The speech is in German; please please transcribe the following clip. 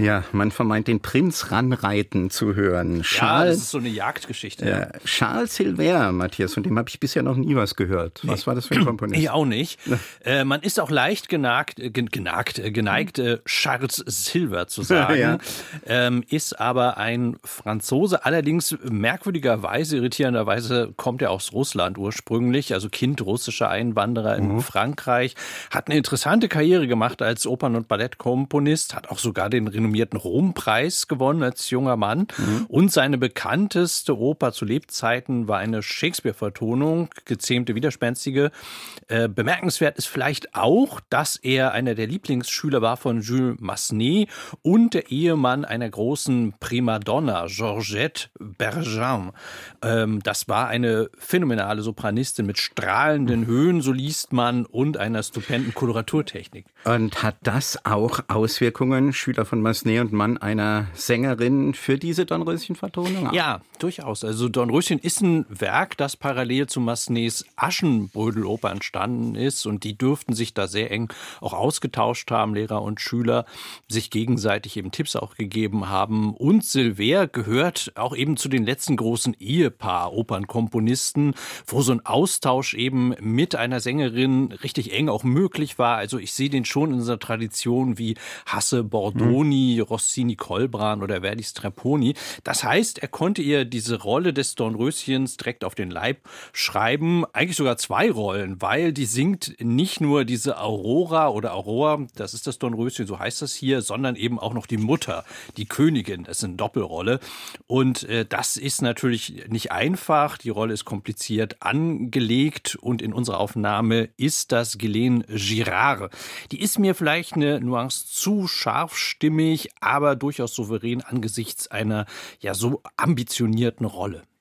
Ja, man vermeint, den Prinz ranreiten zu hören. Ja, das ist so eine Jagdgeschichte. Ja. Charles Silver, Matthias, von dem habe ich bisher noch nie was gehört. Was war das für ein Komponist? Ich auch nicht. Man ist auch leicht geneigt, Charles Silver zu sagen, ist aber ein Franzose. Allerdings merkwürdigerweise, irritierenderweise kommt er aus Russland ursprünglich, also Kind russischer Einwanderer in Frankreich, hat eine interessante Karriere gemacht als Opern- und Ballettkomponist, hat auch sogar den renommierten Rompreis gewonnen als junger Mann. Und seine bekannteste Oper zu Lebzeiten war eine Shakespeare-Vertonung, gezähmte Widerspenstige. Bemerkenswert ist vielleicht auch, dass er einer der Lieblingsschüler war von Jules Massenet und der Ehemann einer großen Primadonna, Georgette Bergin. Das war eine phänomenale Sopranistin mit strahlenden Höhen, so liest man, und einer stupenden Koloraturtechnik. Und hat das auch Auswirkungen, Schüler von Massenet und Mann einer Sängerin, für diese Dornröschen-Vertonung? Ja, durchaus. Also Dornröschen ist ein Werk, das parallel zu Massenets Aschenbrödel-Oper entstanden ist, und die dürften sich da sehr eng auch ausgetauscht haben, Lehrer und Schüler, sich gegenseitig eben Tipps auch gegeben haben. Und Silver gehört auch eben zu den letzten großen Ehepaar-Opernkomponisten, wo so ein Austausch eben mit einer Sängerin richtig eng auch möglich war. Also ich sehe den schon in dieser Tradition wie Hasse Bordoni, Rossini Colbran oder Verdi Strepponi. Das heißt, er konnte ihr diese Rolle des Dornröschens direkt auf den Leib schreiben. Eigentlich sogar 2 Rollen, weil die singt nicht nur diese Aurora, das ist das Dornröschen, so heißt das hier, sondern eben auch noch die Mutter, die Königin. Das ist eine Doppelrolle. Und das ist natürlich nicht einfach. Die Rolle ist kompliziert angelegt, und in unserer Aufnahme ist das Ghislaine Girard. Die ist mir vielleicht eine Nuance zu scharfstimmig, aber durchaus souverän angesichts einer ja so ambitionierten Rolle.